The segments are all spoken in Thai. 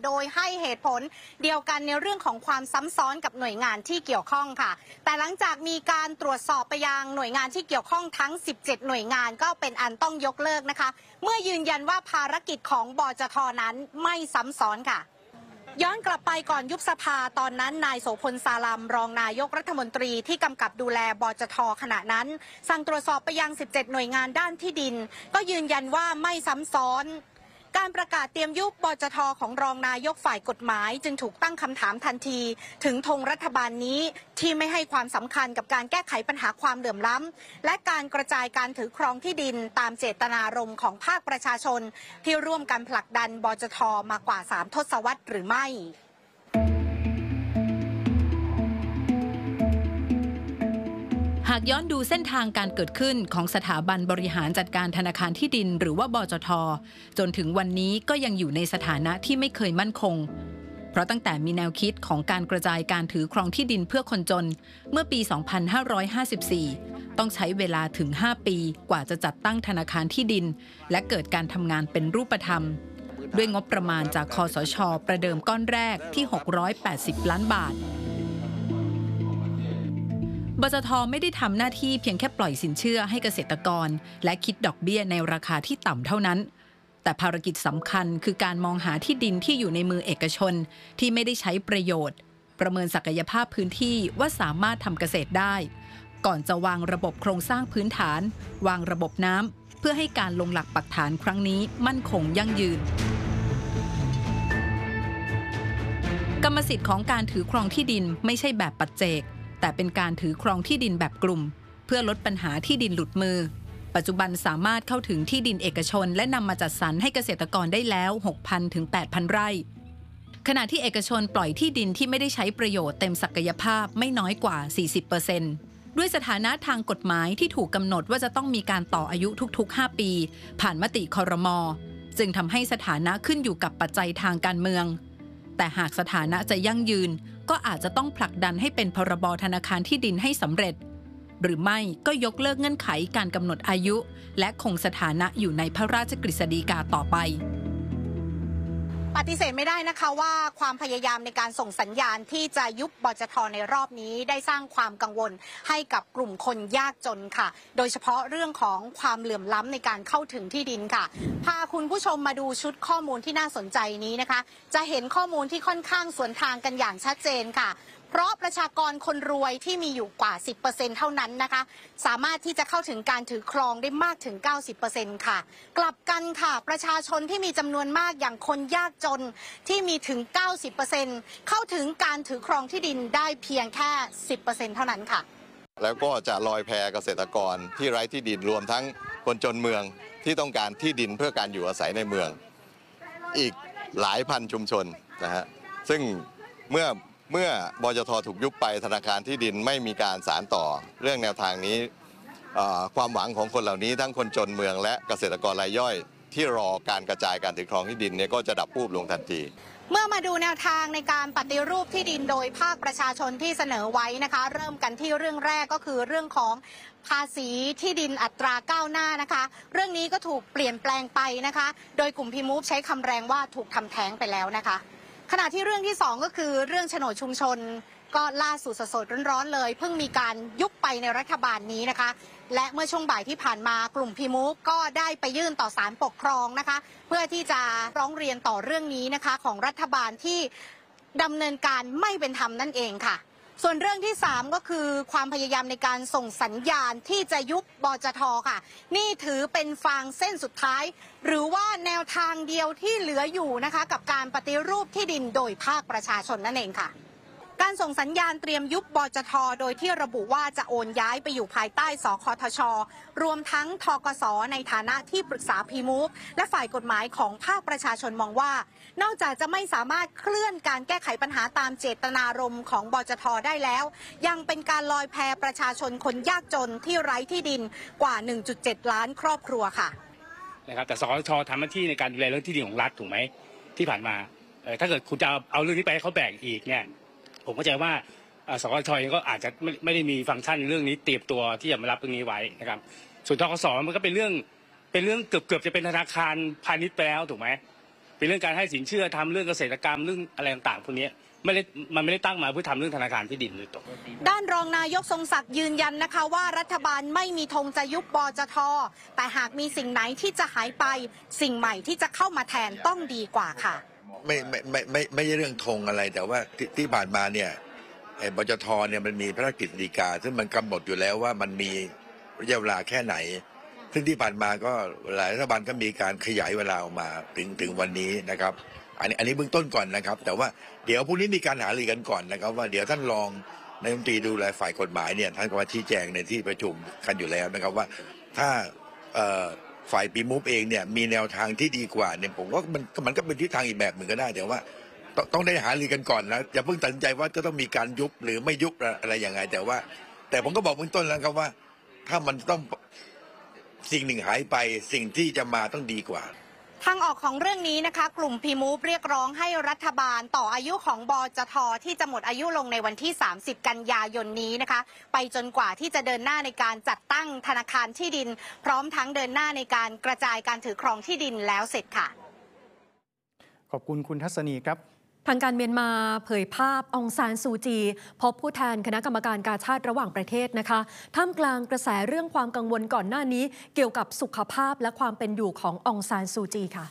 โดยให้เหตุผลเดียวกันในเรื่องของความซ้ำซ้อนกับหน่วยงานที่เกี่ยวข้องค่ะแต่หลังจากมีการตรวจสอบไปยังหน่วยงานที่เกี่ยวข้องทั้ง17หน่วยงานก็เป็นอันต้องยกเลิกนะคะเมื่อยืนยันว่าภารกิจของบจท.นั้นไม่ซ้ำซ้อนค่ะย้อนกลับไปก่อนยุบสภาตอนนั้นนายโสพลสาลัมรองนายกรัฐมนตรีที่กำกับดูแลบจท.ขณะนั้นสั่งตรวจสอบไปยัง17หน่วยงานด้านที่ดินก็ยืนยันว่าไม่ซ้ำซ้อนการประกาศเตรียมยุบบจท.ของรองนายกฝ่ายกฎหมายจึงถูกตั้งคำถามทันทีถึงธงรัฐบาลนี้ที่ไม่ให้ความสำคัญกับการแก้ไขปัญหาความเหลื่อมล้ำและการกระจายการถือครองที่ดินตามเจตนารมณ์ของภาคประชาชนที่ร่วมกันผลักดันบจท.มากว่า3ทศวรรษหรือไม่หากย้อนดูเส้นทางการเกิดขึ้นของสถาบันบริหารจัดการธนาคารที่ดินหรือว่าบจท.จนถึงวันนี้ก็ยังอยู่ในสถานะที่ไม่เคยมั่นคงเพราะตั้งแต่มีแนวคิดของการกระจายการถือครองที่ดินเพื่อคนจนเมื่อปี 2554 ต้องใช้เวลาถึง 5 ปีกว่าจะจัดตั้งธนาคารที่ดินและเกิดการทำงานเป็นรูปธรรมด้วยงบประมาณจากคสช.ประเดิมก้อนแรกที่680 ล้านบาทบจท.ไม่ได้ทำหน้าที่เพียงแค่ปล่อยสินเชื่อให้เกษตรกรและคิดดอกเบี้ยในราคาที่ต่ำเท่านั้นแต่ภารกิจสำคัญคือการมองหาที่ดินที่อยู่ในมือเอกชนที่ไม่ได้ใช้ประโยชน์ประเมินศักยภาพพื้นที่ว่าสามารถทำเกษตรได้ก่อนจะวางระบบโครงสร้างพื้นฐานวางระบบน้ำเพื่อให้การลงหลักปักฐานครั้งนี้มั่นคงยั่งยืนกรรมสิทธิ์ของการถือครองที่ดินไม่ใช่แบบปัจเจกแต่เป็นการถือครองที่ดินแบบกลุ่มเพื่อลดปัญหาที่ดินหลุดมือปัจจุบันสามารถเข้าถึงที่ดินเอกชนและนำมาจัดสรรให้เกษตรกรได้แล้ว 6,000 ถึง 8,000 ไร่ขณะที่เอกชนปล่อยที่ดินที่ไม่ได้ใช้ประโยชน์เต็มศักยภาพไม่น้อยกว่า 40% ด้วยสถานะทางกฎหมายที่ถูกกำหนดว่าจะต้องมีการต่ออายุทุกๆ 5 ปีผ่านมติครม.จึงทำให้สถานะขึ้นอยู่กับปัจจัยทางการเมืองแต่หากสถานะจะยั่งยืนก็อาจจะต้องผลักดันให้เป็นพรบธนาคารที่ดินให้สำเร็จหรือไม่ก็ยกเลิกเงื่อนไขการกำหนดอายุและคงสถานะอยู่ในพระราชกฤษฎีกาต่อไปปฏิเสธไม่ได้นะคะว่าความพยายามในการส่งสัญญาณที่จะยุบบจท.ในรอบนี้ได้สร้างความกังวลให้กับกลุ่มคนยากจนค่ะโดยเฉพาะเรื่องของความเหลื่อมล้ำในการเข้าถึงที่ดินค่ะพาคุณผู้ชมมาดูชุดข้อมูลที่น่าสนใจนี้นะคะจะเห็นข้อมูลที่ค่อนข้างสวนทางกันอย่างชัดเจนค่ะเพราะประชากรคนรวยที่มีอยู่กว่า 10% เท่านั้นนะคะสามารถที่จะเข้าถึงการถือครองได้มากถึง 90% ค่ะกลับกันค่ะประชาชนที่มีจำนวนมากอย่างคนยากจนที่มีถึง 90% เข้าถึงการถือครองที่ดินได้เพียงแค่ 10% เท่านั้นค่ะแล้วก็จะลอยแพเกษตรกรที่ไร้ที่ดินรวมทั้งคนจนเมืองที่ต้องการที่ดินเพื่อการอยู่อาศัยในเมืองอีกหลายพันชุมชนนะฮะซึ่งเมื่อบจท.ถูกยุบไปธนาคารที่ดินไม่มีการสานต่อเรื่องแนวทางนี้ความหวังของคนเหล่านี้ทั้งคนจนเมืองและเกษตรกรรายย่อยที่รอการกระจายการถือครองที่ดินเนี่ยก็จะดับวูบลงทันทีเมื่อมาดูแนวทางในการปฏิรูปที่ดินโดยภาคประชาชนที่เสนอไว้นะคะเริ่มกันที่เรื่องแรกก็คือเรื่องของภาษีที่ดินอัตราก้าวหน้านะคะเรื่องนี้ก็ถูกเปลี่ยนแปลงไปนะคะโดยกลุ่มพิมูฟใช้คำแรงว่าถูกทำแท้งไปแล้วนะคะขณะที่เรื่องที่2ก็คือเรื่องโฉนดชุมชนก็ล่าสุดสดๆร้อนๆเลยเพิ่งมีการยุบไปในรัฐบาลนี้นะคะและเมื่อช่วงบ่ายที่ผ่านมากลุ่มพิมูฟก็ได้ไปยื่นต่อศาลปกครองนะคะเพื่อที่จะร้องเรียนต่อเรื่องนี้นะคะของรัฐบาลที่ดำเนินการไม่เป็นธรรมนั่นเองค่ะส่วนเรื่องที่3ก็คือความพยายามในการส่งสัญญาณที่จะยุบบจท.ค่ะนี่ถือเป็นฟางเส้นสุดท้ายหรือว่าแนวทางเดียวที่เหลืออยู่นะคะกับการปฏิรูปที่ดินโดยภาคประชาชนนั่นเองค่ะการส่งสัญญาณเตรียมยุบบจท.โดยที่ระบุว่าจะโอนย้ายไปอยู่ภายใต้สคทช.รวมทั้งธกส.ในฐานะที่ปรึกษาพีมูฟและฝ่ายกฎหมายของภาคประชาชนมองว่านอกจากจะไม่สามารถเคลื่อนการแก้ไขปัญหาตามเจตนารมณ์ของบจท.ได้แล้วยังเป็นการลอยแพประชาชนคนยากจนที่ไร้ที่ดินกว่า 1.7 ล้านครอบครัวค่ะนะครับแต่สคทช.ทำหน้าที่ในการดูแลเรื่องที่ดินของรัฐถูกไหมที่ผ่านมาถ้าเกิดคุณจะเอาเรื่องนี้ไปให้เขาแบ่งอีกเนี่ยผมเข้าใจว่าสคทช.ก็อาจจะไม่ได้มีฟังก์ชันเรื่องนี้เตรียมตัวที่จะมารับเรื่องนี้ไว้นะครับส่วนธกส.มันก็เป็นเรื่องเกือบจะเป็นธนาคารพาณิชย์ไปแล้วถูกไหมเป็นเรื่องการให้สินเชื่อทำเรื่องเกษตรกรรมเรื่องอะไรต่างๆพวกนี้มันไม่ได้ตั้งมาเพื่อทำเรื่องธนาคารที่ดินโดยตรงด้านรองนายกทรงศักดิ์ยืนยันนะคะว่ารัฐบาลไม่มีธงจะยุบบจท.แต่หากมีสิ่งไหนที่จะหายไปสิ่งใหม่ที่จะเข้ามาแทนต้องดีกว่าค่ะไม่ใช่เรื่องธงอะไรแต่ว่าที่ผ่านมาเนี่ยบจท.เนี่ยมันมีพระราชกฤษฎีกาซึ่งมันกำหนดอยู่แล้วว่ามันมีระยะเวลาแค่ไหนซึ่งที่ผ่านมาก็หลายรัฐบาลก็มีการขยายเวลาออกมาถึงวันนี้นะครับอันนี้เบื้องต้นก่อนนะครับแต่ว่าเดี๋ยวพรุ่งนี้มีการหารือกันก่อนนะครับว่าเดี๋ยวท่านรองนายกรัฐมนตรีดูแลฝ่ายกฎหมายเนี่ยท่านก็มาชี้แจงในที่ประชุมกันอยู่แล้วนะครับว่าถ้าฝ่ายปีมูฟเองเนี่ยมีแนวทางที่ดีกว่าเนี่ยผมว่ามันก็เป็นทิศทางอีกแบบหนึ่งก็ได้แต่ว่าต้องได้หารือกันก่อนนะอย่าเพิ่งตัดสินใจว่าจะต้องมีการยุบหรือไม่ยุบอะไรอย่างไรแต่ผมก็บอกเบื้องต้นแล้วครับว่าถ้ามันต้องสิ่งหนึ่งหายไปสิ่งที่จะมาต้องดีกว่าทางออกของเรื่องนี้นะคะกลุ่มพีมูฟเรียกร้องให้รัฐบาลต่ออายุของบจท.ที่จะหมดอายุลงในวันที่30กันยายนนี้นะคะไปจนกว่าที่จะเดินหน้าในการจัดตั้งธนาคารที่ดินพร้อมทั้งเดินหน้าในการกระจายการถือครองที่ดินแล้วเสร็จค่ะขอบคุณคุณทัศนีครับทางการเมียนมาเผยภาพองซานซูจีพบผู้แทนคณะกรรมการกาชาดระหว่างประเทศนะคะท่ามกลางกระแสเรื่องความกังวลก่อนหน้านี้เกี่ยวกับสุขภาพและความเป็นอยู่ขององซานซูจีค่ะ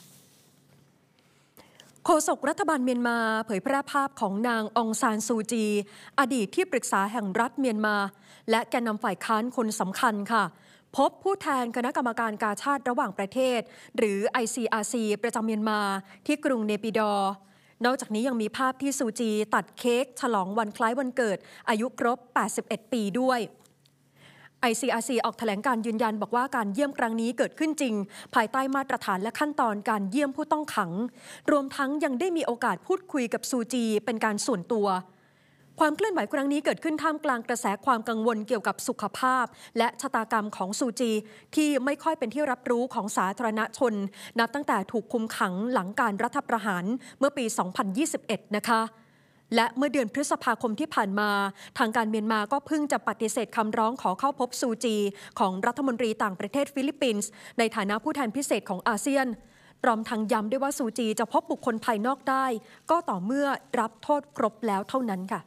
โฆษกรัฐบาลเมียนมาเผยแพร่ภาพของนางองซานซูจีอดีตที่ปรึกษาแห่งรัฐเมียนมาและแกนนำฝ่ายค้านคนสำคัญค่ะพบผู้แทนคณะกรรมการกาชาดระหว่างประเทศหรือ ICRC ประจำเมียนมาที่กรุงเนปิดอร์นอกจากนี้ยังมีภาพที่ซูจีตัดเค้กฉลองวันคล้ายวันเกิดอายุครบ81ปีด้วย ICRC ออกแถลงการยืนยันบอกว่าการเยี่ยมครั้งนี้เกิดขึ้นจริงภายใต้มาตรฐานและขั้นตอนการเยี่ยมผู้ต้องขังรวมทั้งยังได้มีโอกาสพูดคุยกับซูจีเป็นการส่วนตัวความเคลื่อนไหวครั้งนี้เกิดขึ้นท่ามกลางกระแสความกังวลเกี่ยวกับสุขภาพและชะตากรรมของซูจีที่ไม่ค่อยเป็นที่รับรู้ของสาธารณชนนับตั้งแต่ถูกคุมขังหลังการรัฐประหารเมื่อปี 2021 นะคะและเมื่อเดือนพฤษภาคมที่ผ่านมาทางการเมียนมาก็เพิ่งจะปฏิเสธคำร้องขอเข้าพบซูจีของรัฐมนตรีต่างประเทศฟิลิปปินส์ในฐานะผู้แทนพิเศษของอาเซียนพร้อมทั้งย้ำด้วยว่าซูจีจะพบบุคคลภายนอกได้ก็ต่อเมื่อรับโทษครบแล้วเท่านั้นค่ะ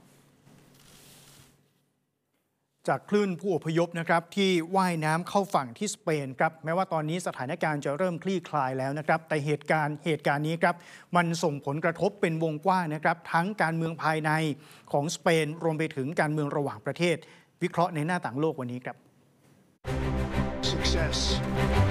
จากคลื่นผู้อพยพนะครับที่ว่ายน้ำเข้าฝั่งที่สเปนครับแม้ว่าตอนนี้สถานการณ์จะเริ่มคลี่คลายแล้วนะครับแต่เหตุการณ์นี้ครับมันส่งผลกระทบเป็นวงกว้างนะครับทั้งการเมืองภายในของสเปนรวมไปถึงการเมืองระหว่างประเทศวิเคราะห์ในหน้าต่างโลกวันนี้ครับ